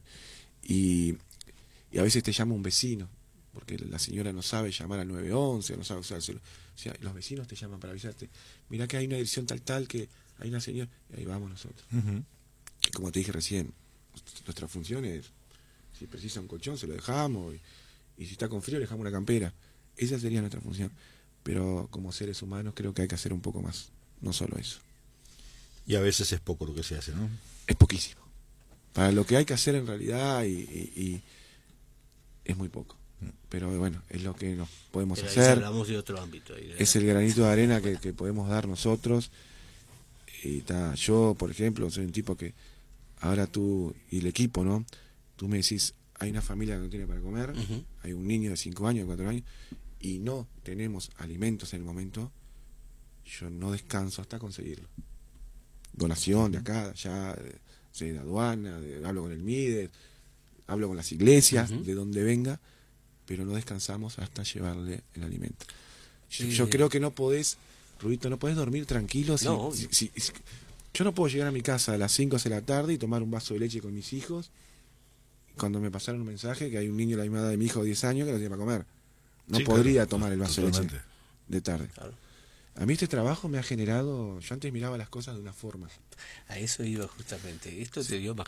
Y, y a veces te llama un vecino, porque la señora no sabe llamar al nueve once, no sabe usárselo. O sea, los vecinos te llaman para avisarte. Mirá que hay una dirección tal tal que hay una señora, y ahí vamos nosotros. Ujú. Y como te dije recién, nuestra función es, si precisa un colchón, se lo dejamos, y, y si está con frío, le dejamos una campera. Esa sería nuestra función. Pero como seres humanos creo que hay que hacer un poco más, no solo eso. Y a veces es poco lo que se hace, ¿no? Es poquísimo. Para lo que hay que hacer en realidad y, y, y es muy poco. Pero bueno, es lo que nos podemos Pero ahí hacer. hablamos de otro ámbito. Ahí, Es el granito de arena que, que podemos dar nosotros. Y ta, yo, por ejemplo, soy un tipo que ahora tú y el equipo, ¿no? Tú me decís, hay una familia que no tiene para comer, uh-huh. hay un niño de cinco años, de cuatro años, y no tenemos alimentos en el momento, yo no descanso hasta conseguirlo. Donación de acá, de allá, de, de aduana, de, hablo con el M I D E, hablo con las iglesias, uh-huh. de donde venga, pero no descansamos hasta llevarle el alimento. Yo, sí. yo creo que no podés, Rudito, no podés dormir tranquilo. Si, no, si, si, si, yo no puedo llegar a mi casa a las cinco de la tarde y tomar un vaso de leche con mis hijos cuando me pasaron un mensaje que hay un niño de la misma edad de mi hijo de diez años que no tiene para comer. No sí, podría claro, tomar el vaso totalmente. de leche de tarde. Claro. A mí este trabajo me ha generado, yo antes miraba las cosas de una forma. A eso iba justamente. Esto sí. te dio más,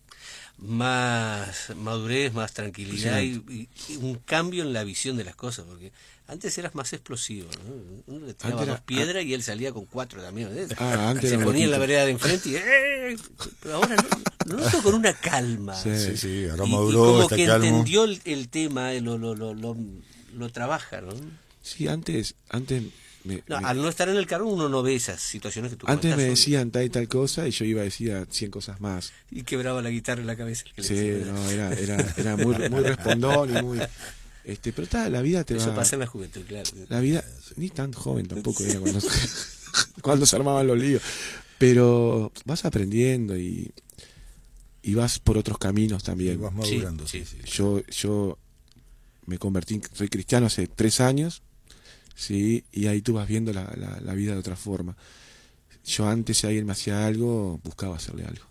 más madurez, más tranquilidad y, y, y un cambio en la visión de las cosas, porque antes eras más explosivo, ¿no? Uno le tiraba era, dos piedras ah, y él salía con cuatro también. ¿eh? Ah, antes se ponía en la vereda de enfrente y ¡eh! Pero ahora no, lo noto con una calma. Sí, sí, sí ahora y, maduró, y como está que calmo. entendió el, el tema, lo, lo, lo, lo, lo trabaja, ¿no? Sí, antes, antes me, no, me, al no estar en el carro uno no ve esas situaciones que tú antes me hoy. decían tal y tal cosa y yo iba a decir cien cosas más. Y quebraba la guitarra en la cabeza. Sí, no, era, era, era muy, muy respondón y muy... Este, pero está, la vida te Eso va... pasa en la juventud, claro. La vida, ni tan joven tampoco era cuando, cuando se armaban los líos. Pero vas aprendiendo y, y vas por otros caminos también. Y vas madurando, sí, sí, sí. Yo, yo me convertí, soy cristiano hace tres años, sí, y ahí tú vas viendo la, la, la vida de otra forma. Yo antes, si alguien me hacía algo, buscaba hacerle algo.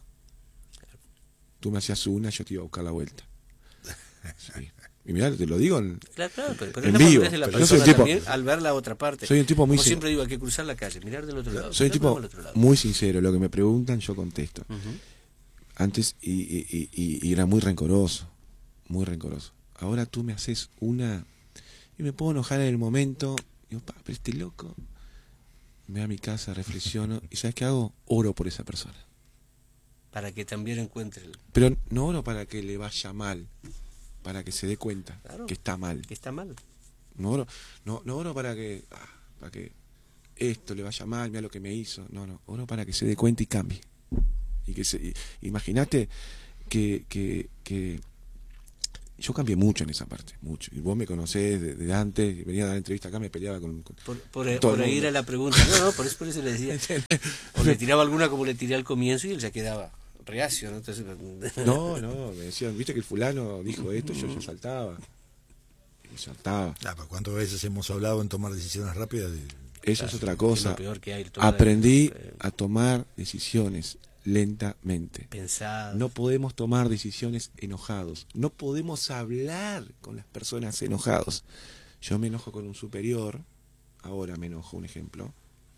Tú me hacías una, yo te iba a buscar la vuelta. Sí. Y mirá, te lo digo en, claro, claro, pero, pero en la vivo. De la Pero yo soy un tipo, también, al ver la otra parte. Soy un tipo muy Como siempre digo, hay que cruzar la calle, mirar del otro lado. Soy un tipo muy sincero, lo que me preguntan yo contesto. Uh-huh. Antes y, y, y, y era muy rencoroso, muy rencoroso. Ahora tú me haces una y me puedo enojar en el momento. Digo, pa, pero este loco. Me voy a mi casa, reflexiono y ¿sabes qué hago? Oro por esa persona. Para que también encuentre el... Pero no oro para que le vaya mal, para que se dé cuenta claro, que está mal. Que está mal. No oro, no, no oro para que, ah, para que esto le vaya mal, mira lo que me hizo. No, no, oro para que se dé cuenta y cambie. Y que se, y, imagínate que, que, que yo cambié mucho en esa parte, mucho. Y vos me conocés de, de antes, venía a dar entrevista acá, me peleaba con... con por por, por ahí era la pregunta. No, no, por eso, por eso le decía. O le tiraba alguna como le tiré al comienzo y él ya quedaba reacio, ¿no? Entonces, no, no, me decían, viste que el fulano dijo esto, yo, yo saltaba. Y saltaba. Ah, pero ¿cuántas veces hemos hablado en tomar decisiones rápidas? De... Eso claro, es otra cosa. Es lo peor que hay, Aprendí eh, a tomar decisiones lentamente. Pensadas. No podemos tomar decisiones enojados. No podemos hablar con las personas enojados. Yo me enojo con un superior, ahora me enojo, un ejemplo,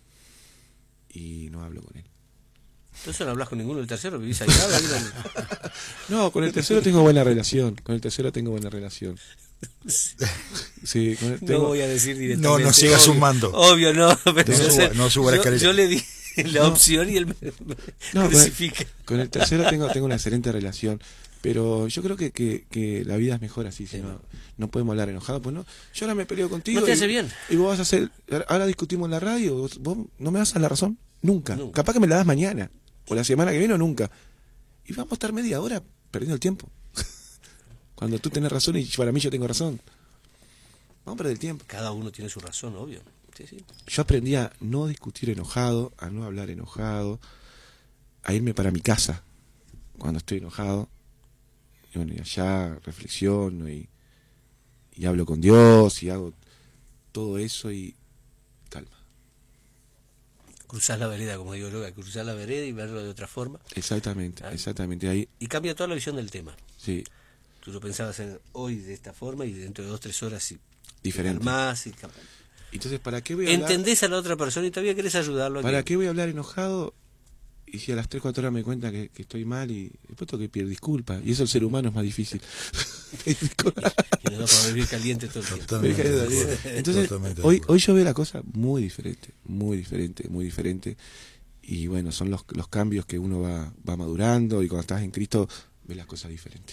y no hablo con él. Entonces no hablas con ninguno del tercero, vivís aislado. No, con el tercero tengo buena relación. Con el tercero tengo buena relación. Sí, con el, tengo... No voy a decir directamente. No, no siga sumando. Obvio, no. Pero no, suba, no suba yo, yo le di la no. opción y él me, me no, crucifica. Con el, con el tercero tengo, tengo una excelente relación. Pero yo creo que, que, que la vida es mejor así, si sí, no, no podemos hablar enojado, pues no. Yo ahora me peleo contigo. No te y, hace bien. Y vos vas a hacer, ahora discutimos en la radio, vos, vos no me das a la razón, nunca. nunca. Capaz que me la das mañana, o la semana que viene o nunca. Y vamos a estar media hora perdiendo el tiempo. Cuando tú tenés razón y para mí yo tengo razón. Vamos a perder el tiempo. Cada uno tiene su razón, obvio. Sí, sí. Yo aprendí a no discutir enojado, a no hablar enojado, a irme para mi casa cuando estoy enojado. Y bueno, y allá reflexiono y, y hablo con Dios y hago todo eso y calma. Cruzar la vereda, como digo yo, cruzar la vereda y verlo de otra forma. Exactamente, ¿Ah? exactamente. Ahí. Y cambia toda la visión del tema. Sí. Tú lo pensabas en hoy de esta forma y dentro de dos, tres horas y diferente. Más y... Entonces, ¿para qué voy a hablar? Entendés a la otra persona y todavía querés ayudarlo. ¿Para qué voy a hablar enojado y si a las tres, cuatro horas me cuenta que, que estoy mal y después tengo que pedir disculpas. Y eso el ser humano es más difícil. Y no va a vivir caliente todo el tiempo. Totalmente. Entonces, Totalmente hoy, hoy yo veo la cosa muy diferente, muy diferente, muy diferente. Y bueno, son los, los cambios que uno va, va madurando y cuando estás en Cristo ves las cosas diferentes.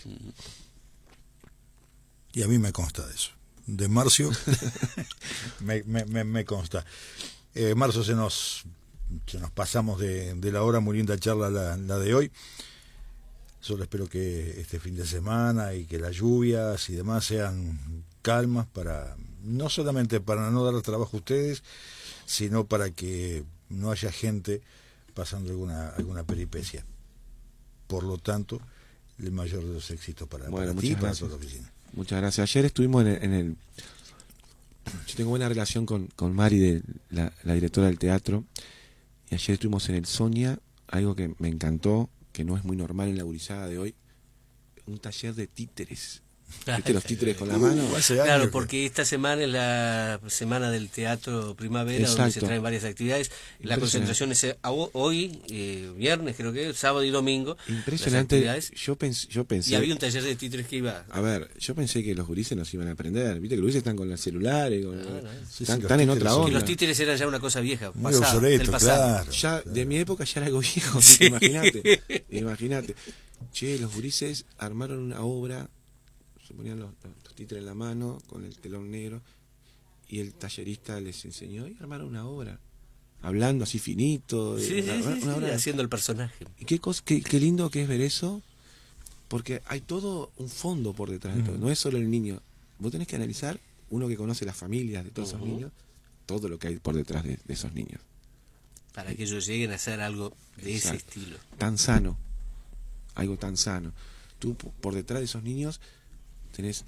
Y a mí me consta de eso. De Marcio me, me, me, me consta. Eh, Marcio, se nos, se nos pasamos de, de la hora, muy linda charla la, la de hoy. Solo espero que este fin de semana y que las lluvias y demás sean calmas para, no solamente para no dar trabajo a ustedes, sino para que no haya gente pasando alguna alguna peripecia. Por lo tanto, el mayor de los éxitos para, Bueno, para ti y muchas para gracias. toda la oficina. Muchas gracias. Ayer estuvimos en el... En el yo tengo buena relación con, con Mari, de la, la directora del teatro, y ayer estuvimos en el Sonia, algo que me encantó, que no es muy normal en la gurizada de hoy, un taller de títeres. ¿Viste los títeres con la mano? Uh, hace Claro, años porque esta semana es la semana del teatro primavera, Exacto. donde se traen varias actividades. La Impresionante. concentración es eh, a- hoy, eh, viernes creo que, sábado y domingo. las Impresionante. actividades. Yo pensé, yo pensé Y había un taller de títeres que iba... a ver, yo pensé que los gurises nos iban a aprender. Viste que los gurises están con los celulares, con, No, no. Sí, están, sí, los están en títeres otra son- Que onda. los títeres eran ya una cosa vieja, Muy pasada, obsoleto, del pasado. claro. Ya de mi época ya era algo viejo, Sí. imagínate. Imagínate. Che, los gurises armaron una obra, se ponían los, los títeres en la mano con el telón negro y el tallerista les enseñó y armaron una obra, hablando así finito, Sí, sí, una- sí, una sí, obra- haciendo el personaje. y qué, cosa, qué, qué lindo que es ver eso, porque hay todo un fondo por detrás de todo, no es solo el niño. Vos tenés que analizar, uno que conoce las familias de todos Ujú. esos niños, todo lo que hay por detrás de, de esos niños. Para que ellos lleguen a hacer algo de ese Exacto. estilo. Tan sano, algo tan sano. Tú p- por detrás de esos niños tenés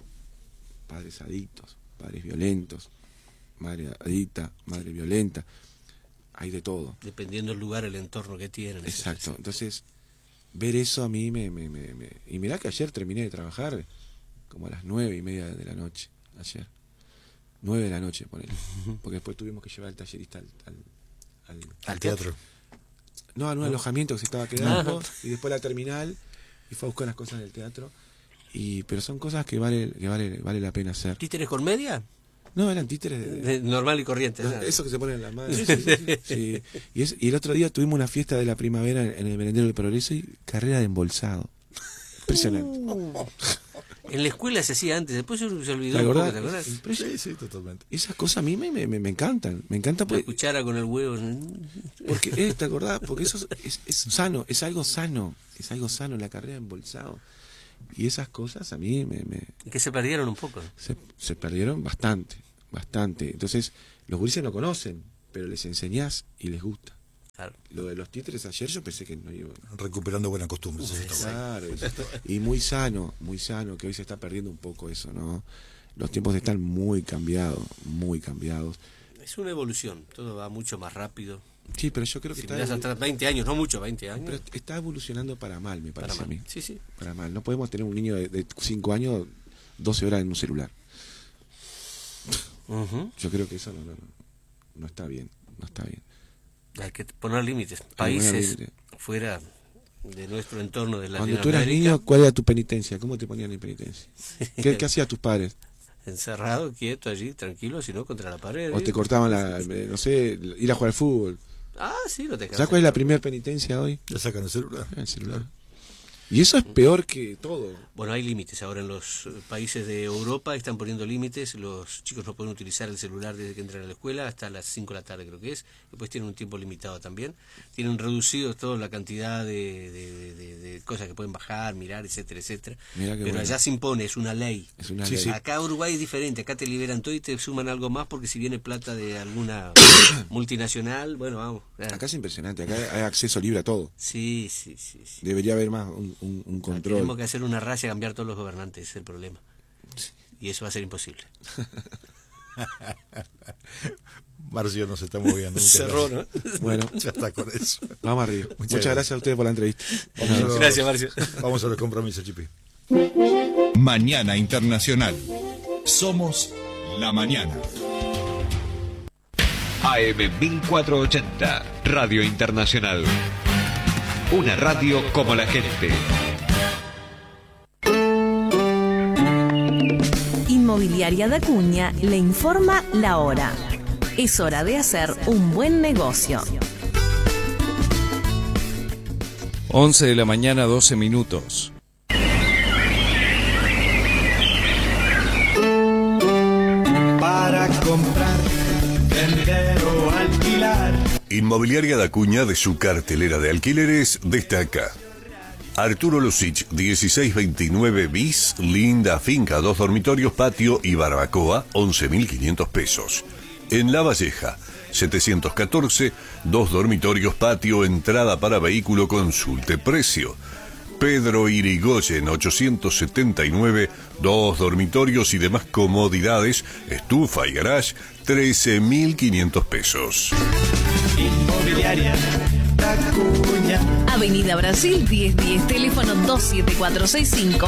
padres adictos, padres violentos, madre adicta, madre violenta, hay de todo. Dependiendo del lugar, el entorno que tienen. Exacto, entonces ver eso a mí me, me, me, me- y mirá que ayer terminé de trabajar como a las nueve y media de la noche, ayer, nueve de la noche, ponele, porque después tuvimos que llevar al tallerista al, al, al- Al teatro. no, a un alojamiento que se estaba quedando Ajá. y después la terminal y fue a buscar las cosas del teatro y pero son cosas que vale que vale vale la pena hacer. ¿Títeres con media? No, eran títeres de, de- De- normal y corriente. no, ¿no? eso que se ponen en la mano. Sí, sí, sí, sí. Y, es- y el otro día tuvimos una fiesta de la primavera en, en el merendero del Progreso y carrera de embolsado. Impresionante. En la escuela se hacía antes, después se, se olvidó ¿Te un poco, acordás? ¿te acordás? Impresionante. Sí, sí, totalmente. Esas cosas a mí me, me, me, me encantan. Me encanta La porque, cuchara con el huevo. porque eh, ¿te acordás? Porque eso es, es, es sano, es algo sano. Es algo sano la carrera de embolsado. Y esas cosas a mí me, me Que se perdieron un poco. se, se perdieron bastante, bastante. Entonces, los gurises no conocen, pero les enseñás y les gusta. Claro. Lo de los títeres ayer yo pensé que no iba. Recuperando buenas costumbres. eso está bueno. Claro, eso. Y muy sano, muy sano, que hoy se está perdiendo un poco eso, ¿no? Los tiempos están muy cambiados, muy cambiados. Es una evolución, todo va mucho más rápido. Sí, pero yo creo que Si está, mirás atrás veinte años, no mucho, veinte años. pero está evolucionando para mal, me para parece mal. a mí. Sí, sí. Para mal. No podemos tener un niño de cinco años doce horas en un celular. Ujú. Yo creo que eso no, no, no está bien, no está bien. Hay que poner límites. Hay que poner Países límites. fuera de nuestro entorno de Cuando tú eras Latinoamérica, niño, ¿cuál era tu penitencia? ¿Cómo te ponían en penitencia? ¿Qué, qué hacían tus padres? encerrado, quieto allí, tranquilo, sino contra la pared. ¿O te cortaban la, eh, no sé, ir a jugar al fútbol? Ah, sí, no te ¿Sabes cuál es la primera penitencia hoy? Ya sacan el celular. El celular. Y eso es peor que todo. Bueno, hay límites. Ahora en los eh, países de Europa están poniendo límites. Los chicos no pueden utilizar el celular desde que entran a la escuela hasta las cinco de la tarde, creo que es. Después tienen un tiempo limitado también. Tienen reducido toda la cantidad de, de, de- de cosas que pueden bajar, mirar, etcétera, etcétera. Mirá qué Pero bueno. allá se impone, es una ley. Es una Sí, ley. sí. Acá Uruguay es diferente. Acá te liberan todo y te suman algo más porque si viene plata de alguna multinacional, bueno, vamos. eh. Acá es impresionante, acá hay acceso libre a todo. Sí, sí, sí. sí. Debería haber más un, un- un control. Tenemos que hacer una raya y cambiar todos los gobernantes, ese es el problema. Y eso va a ser imposible. Marcio nos está moviendo. Muchas Cerró, gracias. ¿no? Bueno, Ya está con eso. vamos arriba. Muchas, gracias. gracias a ustedes por la entrevista. Vamos a los- Gracias, Marcio. Vamos a los compromisos, Chipi. Mañana Internacional. Somos la mañana. A M mil cuatrocientos ochenta, Radio Internacional. Una radio como la gente. Inmobiliaria de Acuña le informa la hora. Es hora de hacer un buen negocio. once de la mañana, doce minutos. Para comprar, vender o alquilar. Inmobiliaria de Acuña, de su cartelera de alquileres, destaca Arturo Lucich, dieciséis veintinueve bis, linda finca, dos dormitorios, patio y barbacoa, once mil quinientos pesos. En La Valleja, setecientos catorce, dos dormitorios, patio, entrada para vehículo, consulte precio. Pedro Irigoyen, ochocientos setenta y nueve, dos dormitorios y demás comodidades, estufa y garage, trece mil quinientos pesos. Inmobiliaria de Acuña. Avenida Brasil diez diez, teléfono dos siete cuatro seis cinco.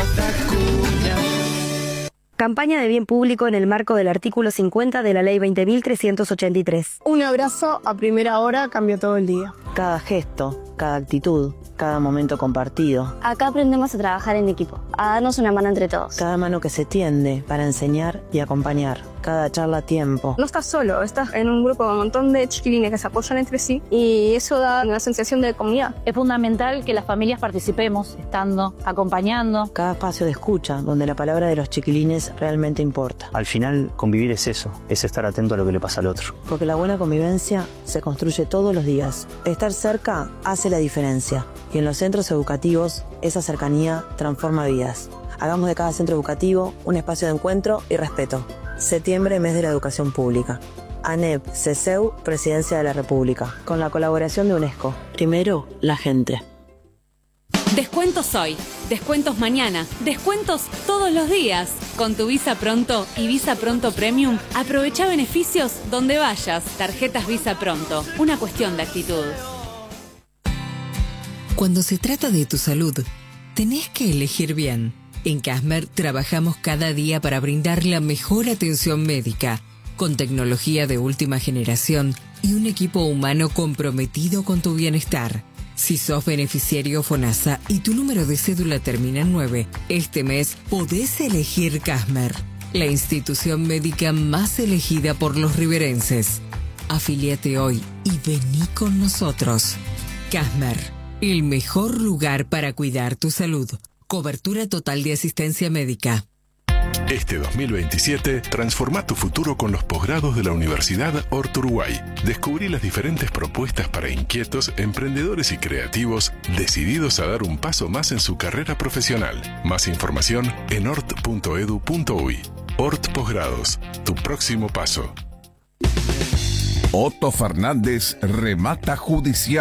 Campaña de bien público en el marco del artículo cincuenta de la Ley veinte mil trescientos ochenta y tres. Un abrazo a primera hora cambia todo el día. Cada gesto, cada actitud, cada momento compartido. Acá aprendemos a trabajar en equipo, a darnos una mano entre todos. Cada mano que se tiende para enseñar y acompañar. Cada charla a tiempo. No estás solo, estás en un grupo con un montón de chiquilines que se apoyan entre sí y eso da una sensación de comunidad. Es fundamental que las familias participemos, estando, acompañando. Cada espacio de escucha, donde la palabra de los chiquilines realmente importa. Al final, convivir es eso, es estar atento a lo que le pasa al otro. Porque la buena convivencia se construye todos los días. Estar cerca hace la diferencia. Y en los centros educativos, esa cercanía transforma vidas. Hagamos de cada centro educativo un espacio de encuentro y respeto. Septiembre, mes de la educación pública. ANEP, CESEU, Presidencia de la República. Con la colaboración de UNESCO. Primero, la gente. Descuentos hoy, descuentos mañana, descuentos todos los días. Con tu Visa Pronto y Visa Pronto Premium, aprovecha beneficios donde vayas. Tarjetas Visa Pronto, una cuestión de actitud. Cuando se trata de tu salud, tenés que elegir bien. En Casmer trabajamos cada día para brindar la mejor atención médica, con tecnología de última generación y un equipo humano comprometido con tu bienestar. Si sos beneficiario FONASA y tu número de cédula termina en nueve, este mes podés elegir Casmer, la institución médica más elegida por los riverenses. Afíliate hoy y vení con nosotros. Casmer, el mejor lugar para cuidar tu salud. Cobertura total de asistencia médica. Este dos mil veintisiete, transforma tu futuro con los posgrados de la Universidad Hort Uruguay. Descubrí las diferentes propuestas para inquietos, emprendedores y creativos decididos a dar un paso más en su carrera profesional. Más información en hort punto edu punto uy. Hort Posgrados, tu próximo paso. Otto Fernández remata judicial.